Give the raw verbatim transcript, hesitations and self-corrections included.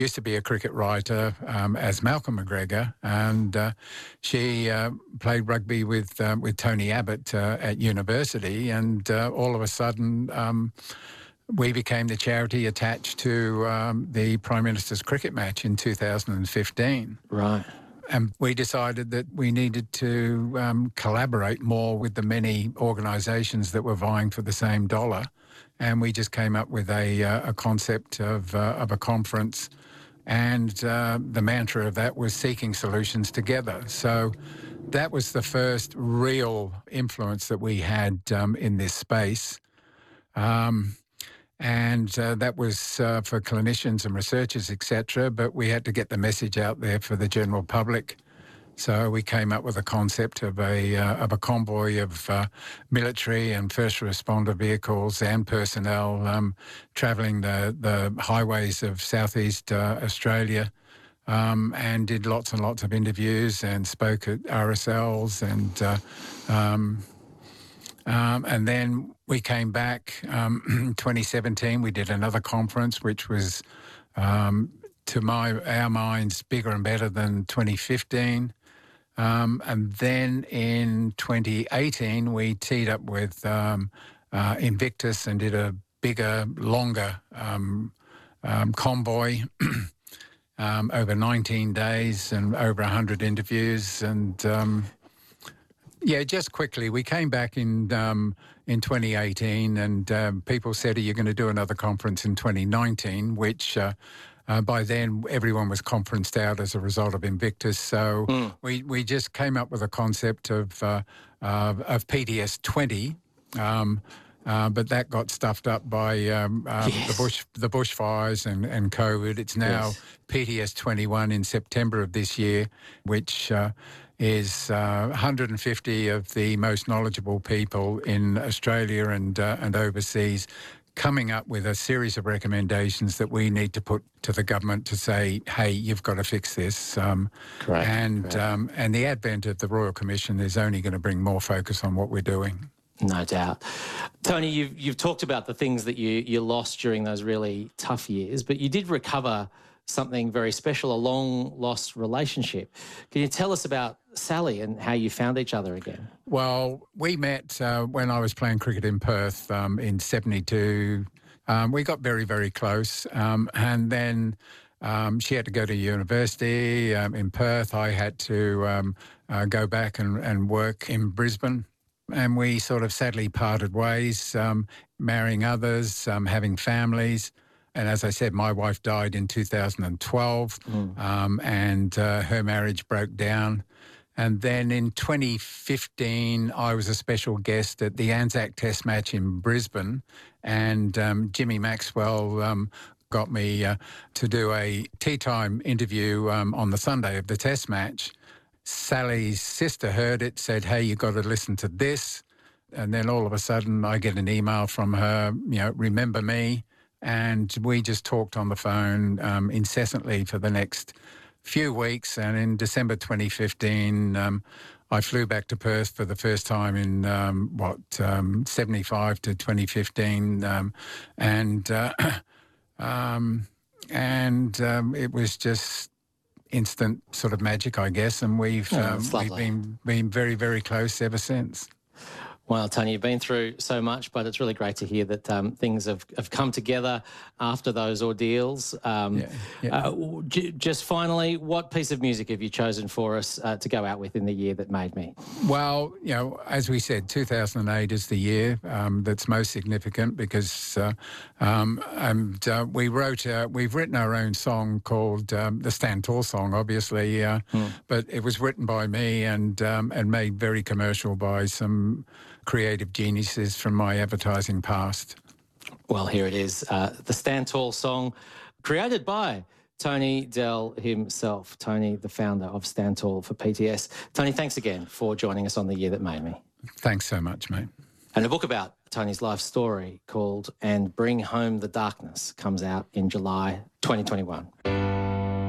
used to be a cricket writer um, as Malcolm McGregor, and uh, she uh, played rugby with uh, with Tony Abbott uh, at university, and uh, all of a sudden um, we became the charity attached to um, the Prime Minister's cricket match in two thousand fifteen. Right. And we decided that we needed to um, collaborate more with the many organisations that were vying for the same dollar. And we just came up with a, uh, a concept of, uh, of a conference. And uh, the mantra of that was seeking solutions together. So that was the first real influence that we had um, in this space. Um, and uh, that was uh, for clinicians and researchers, et cetera. But we had to get the message out there for the general public. So we came up with a concept of a uh, of a convoy of uh, military and first responder vehicles and personnel um, travelling the, the highways of southeast uh, Australia, um, and did lots and lots of interviews and spoke at R S Ls and uh, um, um, and then we came back um, in twenty seventeen. We did another conference, which was um, to my our minds bigger and better than twenty fifteen. Um, and then in twenty eighteen, we teed up with um, uh, Invictus and did a bigger, longer um, um, convoy um, over nineteen days and over one hundred interviews. And, um, yeah, just quickly, we came back in um, in twenty eighteen and um, people said, are you going to do another conference in twenty nineteen, which... Uh, Uh, by then, everyone was conferenced out as a result of Invictus. So mm. we, we just came up with a concept of uh, uh, of P T S twenty, um, uh, but that got stuffed up by um, um, yes. the bush the bushfires and, and COVID. It's now yes. P T S twenty-one in September of this year, which uh, is uh, one hundred fifty of the most knowledgeable people in Australia and uh, and overseas, coming up with a series of recommendations that we need to put to the government to say, hey, you've got to fix this. Um, Correct. And, Correct. Um, and the advent of the Royal Commission is only going to bring more focus on what we're doing. No doubt. Tony, you've, you've talked about the things that you, you lost during those really tough years, but you did recover something very special, a long-lost relationship. Can you tell us about Sally and how you found each other again? Well, we met uh, when I was playing cricket in Perth um, in seventy-two. Um, we got very, very close. Um, and then um, she had to go to university um, in Perth. I had to um, uh, go back and, and work in Brisbane. And we sort of sadly parted ways, um, marrying others, um, having families. And as I said, my wife died in two thousand twelve, mm. um, and uh, her marriage broke down. And then in twenty fifteen, I was a special guest at the Anzac Test match in Brisbane, and um, Jimmy Maxwell um, got me uh, to do a tea time interview um, on the Sunday of the Test match. Sally's sister heard it, said, hey, you've got to listen to this. And then all of a sudden, I get an email from her, you know, remember me. And we just talked on the phone um, incessantly for the next few weeks. And in December twenty fifteen, um, I flew back to Perth for the first time in, um, what, um, seventy-five to twenty fifteen. Um, and uh, um, and um, it was just instant sort of magic, I guess. And we've, oh, um, we've been, been very, very close ever since. Well, Tony, you've been through so much, but it's really great to hear that um, things have, have come together after those ordeals. Um, yeah, yeah. Uh, j- just finally, what piece of music have you chosen for us uh, to go out with in the year that made me? Well, you know, as we said, two thousand eight is the year um, that's most significant because uh, um, and uh, we wrote, uh, we've written our own song called um, the Stand Tall song, obviously, uh, hmm. but it was written by me and um, and made very commercial by some creative geniuses from my advertising past. Well, here it is, uh, the Stand Tall song, created by Tony Dell himself. Tony, the founder of Stand Tall for P T S. Tony, thanks again for joining us on The Year That Made Me. Thanks so much, mate. And a book about Tony's life story called And Bring Home the Darkness comes out in July twenty twenty-one.